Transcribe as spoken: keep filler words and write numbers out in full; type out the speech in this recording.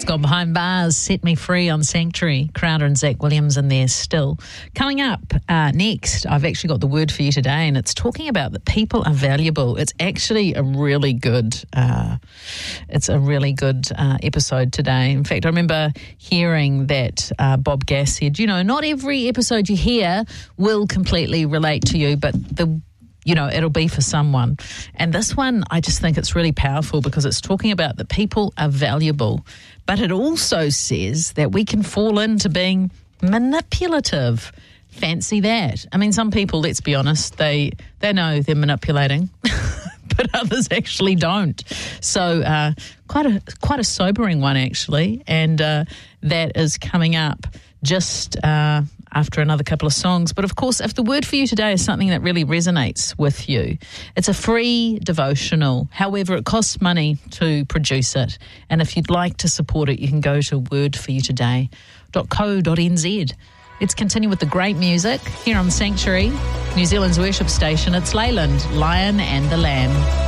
Gone Behind Bars, Set Me Free on Sanctuary. Crowder and Zach Williams in there still. Coming up uh, next, I've actually got the word for you today, and it's talking about that people are valuable. It's actually a really good, uh, it's a really good uh, episode today. In fact, I remember hearing that uh, Bob Gass said, you know, not every episode you hear will completely relate to you, but the you know, it'll be for someone. And this one, I just think it's really powerful because it's talking about that people are valuable, but it also says that we can fall into being manipulative. Fancy that. I mean, some people, let's be honest, they they know they're manipulating, but others actually don't. So uh, quite a quite a sobering one, actually, and uh, that is coming up just uh, after another couple of songs. But of course, if the word for you today is something that really resonates with you, it's a free devotional. However, it costs money to produce it. And if you'd like to support it, you can go to word for you today dot co dot n z. Let's continue with the great music here on Sanctuary, New Zealand's worship station. It's Leyland, Lion and the Lamb.